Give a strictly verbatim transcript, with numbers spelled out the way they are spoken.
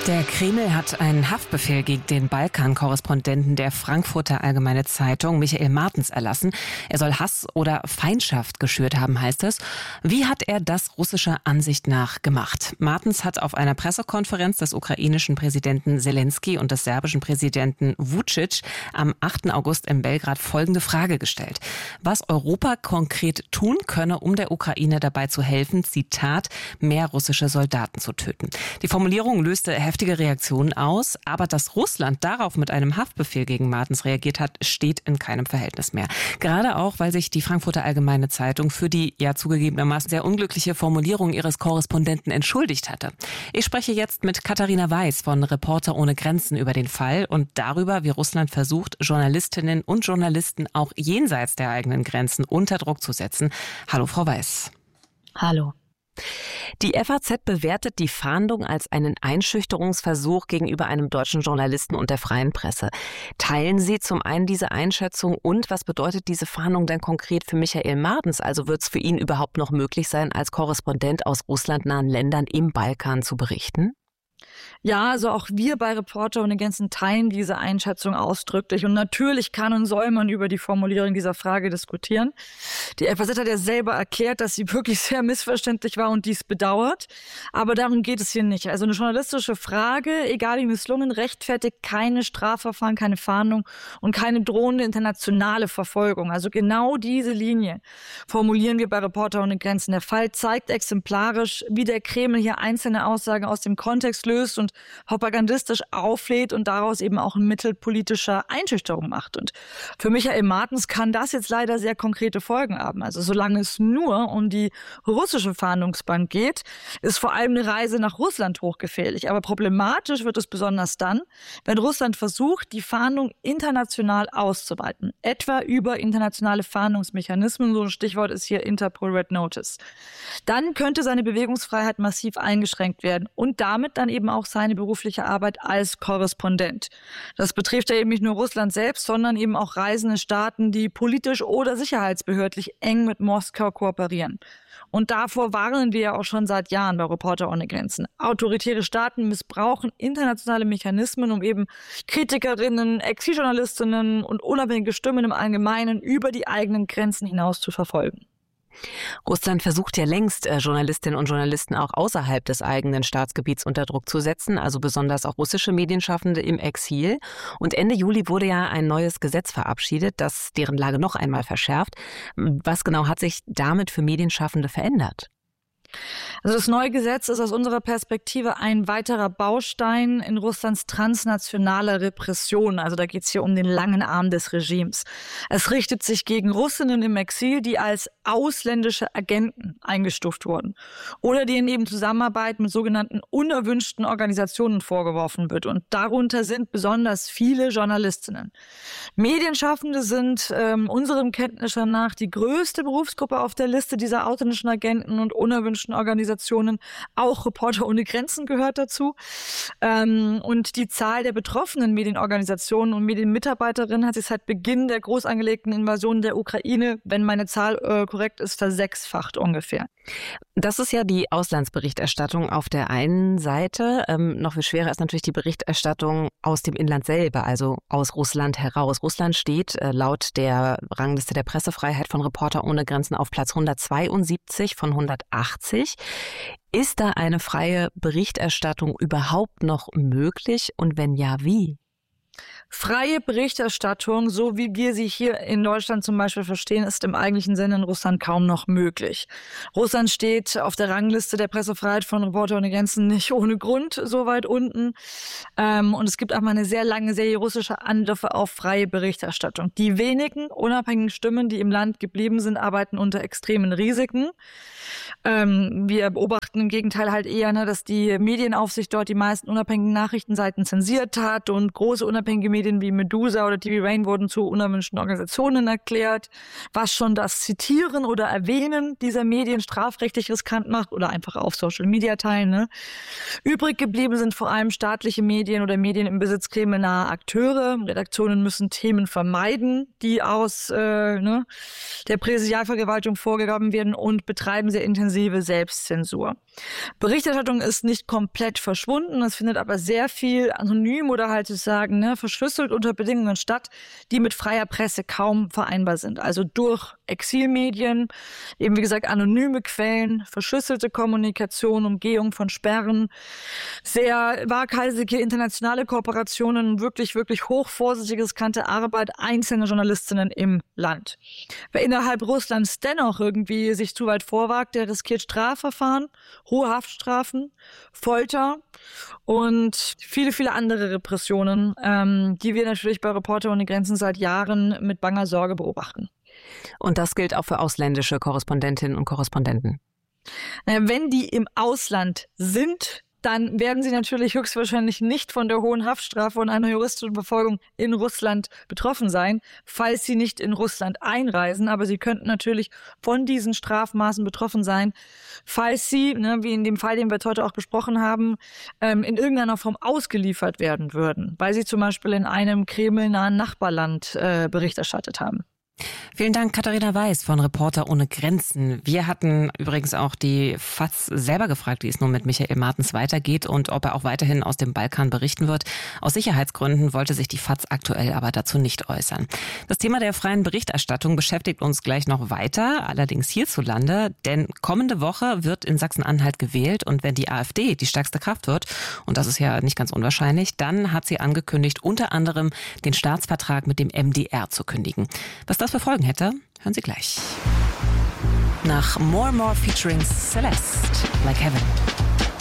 Der Kreml hat einen Haftbefehl gegen den Balkan-Korrespondenten der Frankfurter Allgemeine Zeitung, Michael Martens, erlassen. Er soll Hass oder Feindschaft geschürt haben, heißt es. Wie hat er das russischer Ansicht nach gemacht? Martens hat auf einer Pressekonferenz des ukrainischen Präsidenten Selenskyj und des serbischen Präsidenten Vučić am achten August in Belgrad folgende Frage gestellt: Was Europa konkret tun könne, um der Ukraine dabei zu helfen, Zitat, mehr russische Soldaten zu töten. Die Formulierung löste heftige Reaktionen aus, aber dass Russland darauf mit einem Haftbefehl gegen Martens reagiert hat, steht in keinem Verhältnis mehr. Gerade auch, weil sich die Frankfurter Allgemeine Zeitung für die ja zugegebenermaßen sehr unglückliche Formulierung ihres Korrespondenten entschuldigt hatte. Ich spreche jetzt mit Katharina Weiß von Reporter ohne Grenzen über den Fall und darüber, wie Russland versucht, Journalistinnen und Journalisten auch jenseits der eigenen Grenzen unter Druck zu setzen. Hallo, Frau Weiß. Hallo. Die F A Z bewertet die Fahndung als einen Einschüchterungsversuch gegenüber einem deutschen Journalisten und der freien Presse. Teilen Sie zum einen diese Einschätzung und was bedeutet diese Fahndung denn konkret für Michael Martens? Also wird es für ihn überhaupt noch möglich sein, als Korrespondent aus russlandnahen Ländern im Balkan zu berichten? Ja, also auch wir bei Reporter ohne Grenzen teilen diese Einschätzung ausdrücklich. Und natürlich kann und soll man über die Formulierung dieser Frage diskutieren. Die F A Z hat ja selber erklärt, dass sie wirklich sehr missverständlich war und dies bedauert. Aber darum geht es hier nicht. Also eine journalistische Frage, egal wie misslungen, rechtfertigt keine Strafverfahren, keine Fahndung und keine drohende internationale Verfolgung. Also genau diese Linie formulieren wir bei Reporter ohne Grenzen. Der Fall zeigt exemplarisch, wie der Kreml hier einzelne Aussagen aus dem Kontext löst und propagandistisch auflädt und daraus eben auch ein Mittel politischer Einschüchterung macht. Und für Michael Martens kann das jetzt leider sehr konkrete Folgen haben. Also solange es nur um die russische Fahndungsbank geht, ist vor allem eine Reise nach Russland hochgefährlich. Aber problematisch wird es besonders dann, wenn Russland versucht, die Fahndung international auszuweiten. Etwa über internationale Fahndungsmechanismen. So ein Stichwort ist hier Interpol Red Notice. Dann könnte seine Bewegungsfreiheit massiv eingeschränkt werden und damit dann eben auch seine berufliche Arbeit als Korrespondent. Das betrifft ja eben nicht nur Russland selbst, sondern eben auch reisende Staaten, die politisch oder sicherheitsbehördlich eng mit Moskau kooperieren. Und davor warnen wir ja auch schon seit Jahren bei Reporter ohne Grenzen. Autoritäre Staaten missbrauchen internationale Mechanismen, um eben Kritikerinnen, Exiljournalistinnen und unabhängige Stimmen im Allgemeinen über die eigenen Grenzen hinaus zu verfolgen. Russland versucht ja längst, äh, Journalistinnen und Journalisten auch außerhalb des eigenen Staatsgebiets unter Druck zu setzen, also besonders auch russische Medienschaffende im Exil. Und Ende Juli wurde ja ein neues Gesetz verabschiedet, das deren Lage noch einmal verschärft. Was genau hat sich damit für Medienschaffende verändert? Also das neue Gesetz ist aus unserer Perspektive ein weiterer Baustein in Russlands transnationaler Repression. Also da geht es hier um den langen Arm des Regimes. Es richtet sich gegen Russinnen im Exil, die als ausländische Agenten eingestuft wurden oder denen eben Zusammenarbeit mit sogenannten unerwünschten Organisationen vorgeworfen wird. Und darunter sind besonders viele Journalistinnen. Medienschaffende sind ähm, unserem Kenntnisstand nach die größte Berufsgruppe auf der Liste dieser ausländischen Agenten und unerwünschten Organisationen. Auch Reporter ohne Grenzen gehört dazu. Ähm, und die Zahl der betroffenen Medienorganisationen und Medienmitarbeiterinnen hat sich seit Beginn der groß angelegten Invasion der Ukraine, wenn meine Zahl äh, korrekt ist, versechsfacht ungefähr. Das ist ja die Auslandsberichterstattung auf der einen Seite. Ähm, noch viel schwerer ist natürlich die Berichterstattung aus dem Inland selber, also aus Russland heraus. Russland steht äh, laut der Rangliste der Pressefreiheit von Reporter ohne Grenzen auf Platz hundertzweiundsiebzig von hundertachtzig. Ist da eine freie Berichterstattung überhaupt noch möglich und wenn ja, wie? Freie Berichterstattung, so wie wir sie hier in Deutschland zum Beispiel verstehen, ist im eigentlichen Sinne in Russland kaum noch möglich. Russland steht auf der Rangliste der Pressefreiheit von Reporter ohne Grenzen nicht ohne Grund so weit unten. Ähm, und es gibt auch mal eine sehr lange Serie russischer Angriffe auf freie Berichterstattung. Die wenigen unabhängigen Stimmen, die im Land geblieben sind, arbeiten unter extremen Risiken. Ähm, wir beobachten im Gegenteil halt eher, ne, dass die Medienaufsicht dort die meisten unabhängigen Nachrichtenseiten zensiert hat und große unabhängige Medien wie Medusa oder T V Rain wurden zu unerwünschten Organisationen erklärt, was schon das Zitieren oder Erwähnen dieser Medien strafrechtlich riskant macht oder einfach auf Social Media teilen. Ne? Übrig geblieben sind vor allem staatliche Medien oder Medien im Besitz krimineller Akteure. Redaktionen müssen Themen vermeiden, die aus äh, ne, der Präsidialvergewaltigung vorgegraben werden und betreiben sehr intensive Selbstzensur. Berichterstattung ist nicht komplett verschwunden, es findet aber sehr viel anonym oder halt zu sagen, ne, verschlüsselt unter Bedingungen statt, die mit freier Presse kaum vereinbar sind. Also durch Exilmedien, eben wie gesagt anonyme Quellen, verschlüsselte Kommunikation, Umgehung von Sperren, sehr waghalsige internationale Kooperationen, wirklich, wirklich hochvorsichtige, riskante Arbeit einzelner Journalistinnen im Land. Wer innerhalb Russlands dennoch irgendwie sich zu weit vorwagt, der riskiert Strafverfahren, hohe Haftstrafen, Folter und viele, viele andere Repressionen, ähm, die wir natürlich bei Reporter ohne Grenzen seit Jahren mit banger Sorge beobachten. Und das gilt auch für ausländische Korrespondentinnen und Korrespondenten? Wenn die im Ausland sind, dann werden sie natürlich höchstwahrscheinlich nicht von der hohen Haftstrafe und einer juristischen Verfolgung in Russland betroffen sein, falls sie nicht in Russland einreisen. Aber sie könnten natürlich von diesen Strafmaßen betroffen sein, falls sie, ne, wie in dem Fall, den wir heute auch besprochen haben, ähm, in irgendeiner Form ausgeliefert werden würden, weil sie zum Beispiel in einem kremlnahen Nachbarland äh, Bericht erstattet haben. Vielen Dank, Katharina Weiß von Reporter ohne Grenzen. Wir hatten übrigens auch die F A Z selber gefragt, wie es nun mit Michael Martens weitergeht und ob er auch weiterhin aus dem Balkan berichten wird. Aus Sicherheitsgründen wollte sich die F A Z aktuell aber dazu nicht äußern. Das Thema der freien Berichterstattung beschäftigt uns gleich noch weiter, allerdings hierzulande, denn kommende Woche wird in Sachsen-Anhalt gewählt und wenn die AfD die stärkste Kraft wird, und das ist ja nicht ganz unwahrscheinlich, dann hat sie angekündigt, unter anderem den Staatsvertrag mit dem M D R zu kündigen. Was das für Folgen hätte, hören Sie gleich. Nach More More featuring Celeste, Like Heaven.